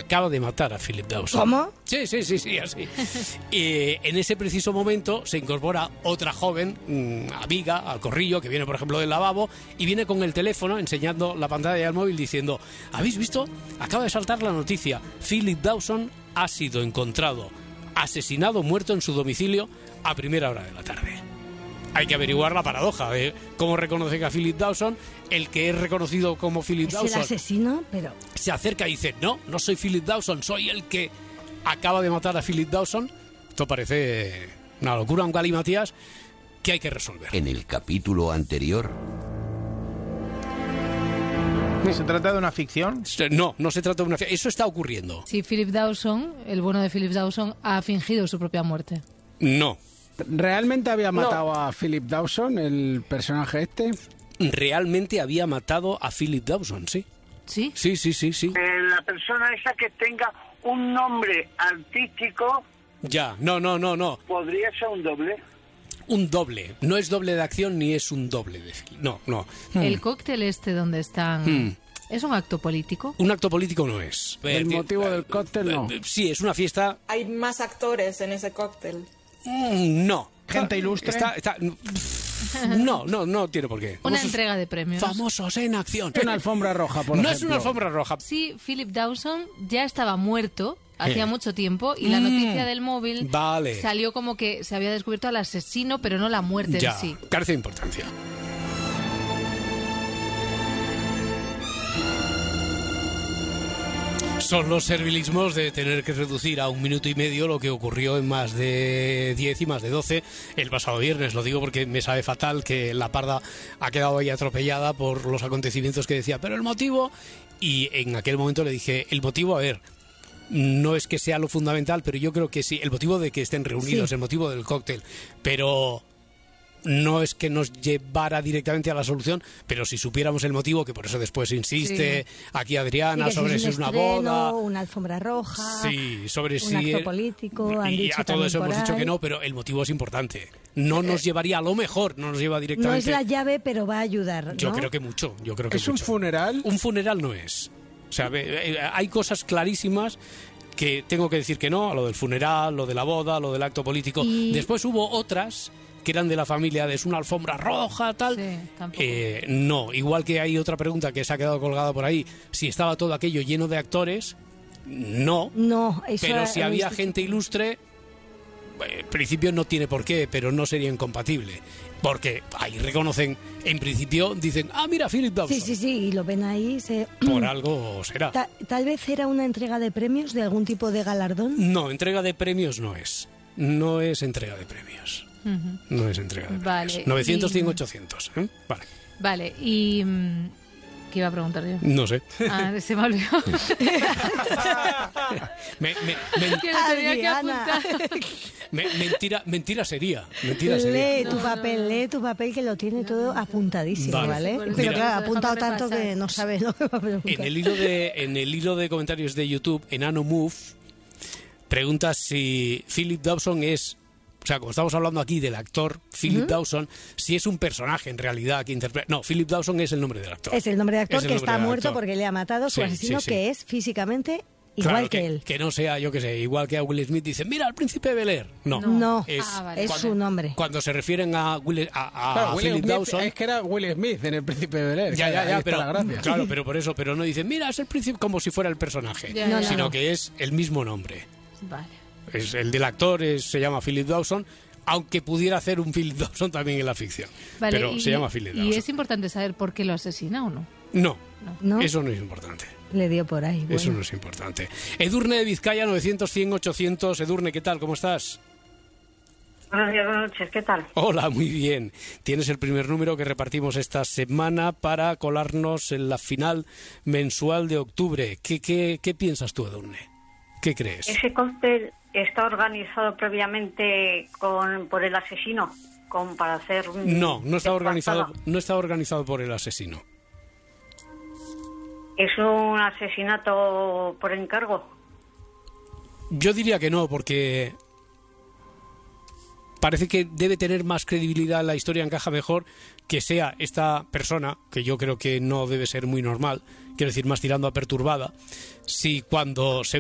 acaba de matar a Philip Dawson. ¿Cómo? Sí, así. En ese preciso momento se incorpora otra joven, amiga, al corrillo, que viene, por ejemplo, del lavabo, y viene con el teléfono enseñando la pantalla del móvil diciendo: ¿habéis visto? Acaba de saltar la noticia. Philip Dawson ha sido encontrado asesinado, muerto en su domicilio a primera hora de la tarde. Hay que averiguar la paradoja de cómo reconocen a Philip Dawson. El que es reconocido como Philip Es Dawson el asesino, pero... se acerca y dice: no soy Philip Dawson, soy el que acaba de matar a Philip Dawson. Esto parece una locura, un galimatías que hay que resolver. En el capítulo anterior... ¿Se trata de una ficción? No se trata de una ficción. Eso está ocurriendo. Sí, Philip Dawson, el bueno de Philip Dawson, ha fingido su propia muerte. No. ¿Realmente había matado a Philip Dawson, el personaje este? Realmente había matado a Philip Dawson, sí. ¿Sí? Sí. La persona esa que tenga un nombre artístico... Ya, no. ¿Podría ser un doble? Un doble. No es doble de acción ni es un doble de... No. El cóctel este donde están... ¿Es un acto político? Un acto político no es. El motivo del cóctel no. Sí, es una fiesta... ¿Hay más actores en ese cóctel? No. ¿Gente ilustre? No tiene por qué. Una entrega de premios. Famosos en acción. Una alfombra roja, por ejemplo. No es una alfombra roja. Sí, Philip Dawson ya estaba muerto hacía mucho tiempo y la noticia del móvil salió como que se había descubierto al asesino, pero no la muerte en sí. Carece de importancia. Son los servilismos de tener que reducir a 1 minuto y medio lo que ocurrió en más de 10 y más de 12 el pasado viernes. Lo digo porque me sabe fatal que la parda ha quedado ahí atropellada por los acontecimientos que decía. Pero el motivo... Y en aquel momento le dije, el motivo, a ver, no es que sea lo fundamental, pero yo creo que sí, el motivo de que estén reunidos, el motivo del cóctel, pero... No es que nos llevara directamente a la solución, pero si supiéramos el motivo, que por eso después insiste aquí Adriana, sobre si es una boda, una alfombra roja, sobre un acto político, han y dicho a todo eso hemos dicho ahí. que no, pero el motivo es importante. No nos llevaría, a lo mejor no nos lleva directamente. No es la llave, pero va a ayudar, ¿no? Yo creo que mucho. ¿Es un funeral? Un funeral no es. O sea, hay cosas clarísimas que tengo que decir que no, a lo del funeral, lo de la boda, lo del acto político. Después hubo otras que eran de la familia de es una alfombra roja, tal. No, igual que hay otra pregunta que se ha quedado colgada por ahí, si estaba todo aquello lleno de actores, no. Eso pero si había gente ilustre, en principio no tiene por qué, pero no sería incompatible. Porque ahí reconocen, en principio dicen, mira, Philip Dawson. Sí, y lo ven ahí. Por algo será. Tal vez era una entrega de premios, de algún tipo de galardón. No, entrega de premios no es. No es entrega de premios. No es entrega de premios. 900, 100, 800. Vale, y... ¿Qué iba a preguntar yo? No sé. Se me olvidó. Mentira sería. Lee tu papel que lo tiene todo apuntadísimo, ¿vale? Pero claro, ha apuntado tanto que no sabe lo que va a preguntar. En el hilo de comentarios de YouTube, Enano Move pregunta si Philip Dawson es... O sea, como estamos hablando aquí del actor Philip Dawson, si es un personaje en realidad que interpreta... No, Philip Dawson es el nombre del actor. Es el nombre del actor que está muerto porque le ha matado su asesino, que es físicamente igual que él. Que no sea, yo qué sé, igual que a Will Smith dice, mira, el príncipe de Bel-Air. No. Es su nombre. Cuando se refieren a Philip Dawson... Es que era Will Smith en el príncipe de Bel-Air. Ya, pero, claro, pero por eso, pero no dicen, mira, es el príncipe, como si fuera el personaje, sino que es el mismo nombre. Vale. Es el del actor se llama Philip Dawson, aunque pudiera hacer un Philip Dawson también en la ficción. Vale, pero se llama Philip Dawson. ¿Y es importante saber por qué lo asesina o no? No, eso no es importante. Le dio por ahí. Bueno. Eso no es importante. Edurne de Vizcaya, 900, 100, 800. Edurne, ¿qué tal? ¿Cómo estás? Buenos días, buenas noches, ¿qué tal? Hola, muy bien. Tienes el primer número que repartimos esta semana para colarnos en la final mensual de octubre. ¿Qué piensas tú, Edurne? ¿Qué crees? Ese cóctel está organizado previamente por el asesino, para hacer un... No está organizado por el asesino. ¿Es un asesinato por encargo? Yo diría que no, porque parece que debe tener más credibilidad, la historia encaja mejor que sea esta persona, que yo creo que no debe ser muy normal, quiero decir, más tirando a perturbada, si cuando se